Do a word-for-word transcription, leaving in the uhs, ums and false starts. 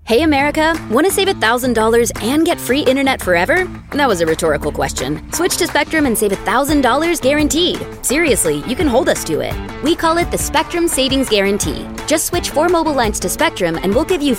Hey America, want to save one thousand dollars and get free internet forever? That was a rhetorical question. Switch to Spectrum and save one thousand dollars guaranteed. Seriously, you can hold us to it. We call it the Spectrum Savings Guarantee. Just switch four mobile lines to Spectrum and we'll give you